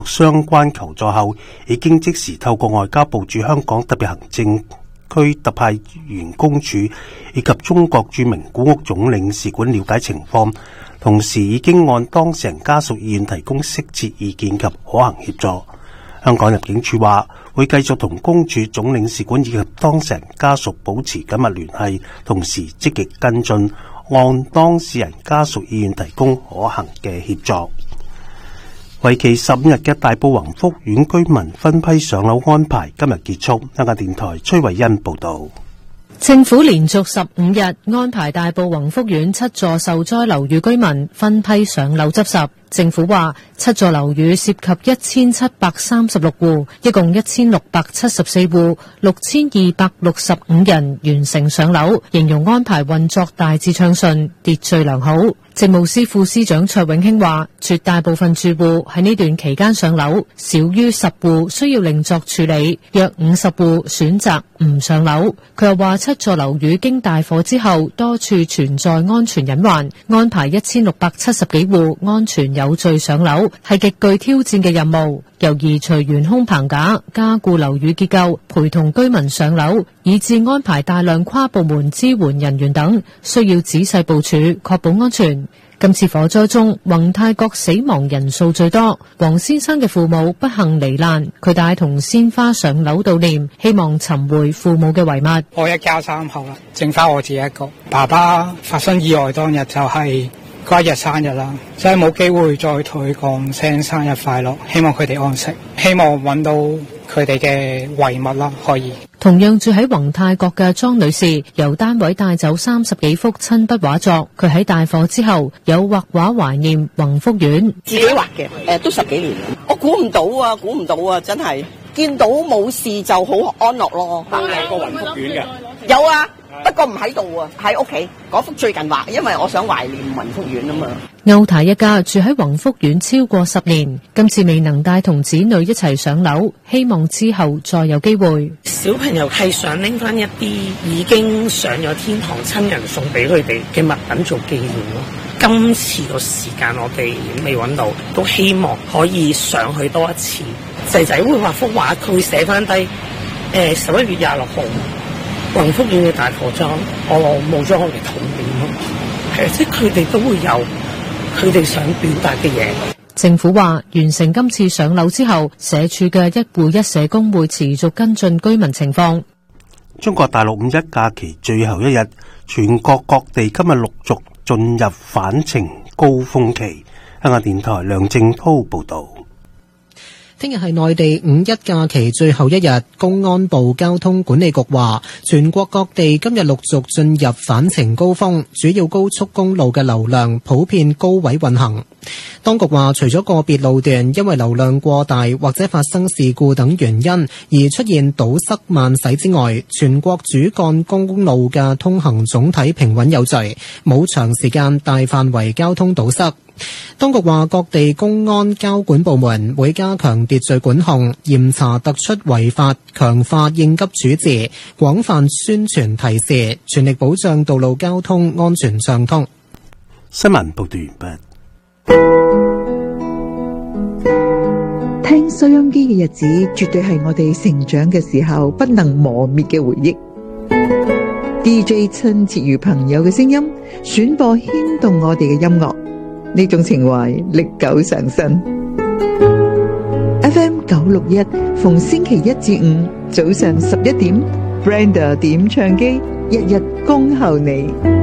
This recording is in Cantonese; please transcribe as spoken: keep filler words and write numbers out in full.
相關求助後，已經即時透過外交部駐香港特別行政區特派員公署以及中國駐名古屋總領事館了解情況，同時已經按當事人家屬意願提供適切意見及可行協助。香港入境處話會繼續同公署總領事館以及當事人家屬保持緊密聯繫，同時積極跟進，按當事人家屬意願提供可行嘅協助。為期十五日嘅大埔宏福苑居民分批上樓安排今日結束。香港電台崔慧欣報道。 政府連續十五日安排大埔宏福苑七座受災樓宇居民分批上樓執拾。政府話，七座樓宇涉及一千七百三十六戶，一共一千六百七十四戶，六千二百六十五人完成上樓，形容安排運作大致暢順，秩序良好。政務司副司長卓永興話，絕大部分住戶喺呢段期間上樓，少於十戶需要另作處理，約五十戶選擇唔上樓。佢又話，七座樓宇經大火之後，多處存在安全隱患，安排一千六百七十幾戶安全有序上樓係極具挑戰嘅任務，由移除懸空棚架、加固樓宇結構、陪同居民上樓，以至安排大量跨部門支援人員等，需要仔細部署，確保安全。今次火災中，宏泰閣死亡人數最多。黃先生嘅父母不幸罹難，佢帶同鮮花上樓悼念，希望尋回父母嘅遺物。 我一家三口啦，剩翻我自己一個。爸爸發生意外當日就係嗰一日生日啦，所以冇機會再同佢講聲生日快樂，希望佢哋安息，希望揾到佢哋嘅遺物啦，可以。 同樣住喺宏泰閣嘅莊女士，由單位帶走三十幾幅親筆畫作，佢喺大火之後有畫畫懷念宏福苑。 自己畫嘅，誒、呃、都十幾年，我估唔到啊，估唔到啊，真係見到冇事就好安樂咯。 有個宏福苑嘅， 有啊。不過唔喺度啊，喺屋企嗰幅最近畫，因為我想懷念宏福苑啊嘛。 歐太一家住喺宏福苑超過十年，今次未能帶同子女一齊上樓，希望之後再有機會。 小朋友係想拎翻一啲已經上咗天堂親人送俾佢哋嘅物品做紀念咯。今次個時間我哋未揾到，都希望可以上去多一次。仔仔會畫幅畫，佢會寫翻低誒十一月廿六號。宏福苑嘅大火災，我冇咗我嘅童年咯，係即係佢哋都會有佢哋想表達嘅嘢。 政府話，完成今次上樓之後，社署嘅一戶一社工會持續跟進居民情況。 中國大陸五一假期最後一日，全國各地今日陸續進入返程高峰期。香港電台梁正濤報道。 聽日係內地五一假期最後一日，公安部交通管理局話，全國各地今日陸續進入返程高峰，主要高速公路嘅流量普遍高位運行。當局話，除咗個別路段因為流量過大或者發生事故等原因而出現堵塞慢駛之外，全國主幹公路嘅通行總體平穩有序，冇長時間大範圍交通堵塞。當局話，各地公安交管部門會加強秩序管控，嚴查突出違法，強化應急處置，廣泛宣傳提示，全力保障道路交通安全暢通。 新聞報道完畢。 聽收音機嘅日子，絕對係我哋成長嘅時候不能磨滅嘅回憶。D J 親切如朋友嘅聲音，選播牽動我哋嘅音樂。呢種情懷歷久常新。F M 九六一，逢星期一至五早上十一點 ，Brenda 點唱機，日日恭候你。